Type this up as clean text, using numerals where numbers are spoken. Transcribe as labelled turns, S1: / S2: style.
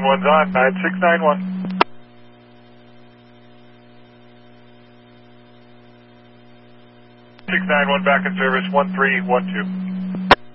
S1: 691's on, 9691. 691 back in service, 1312.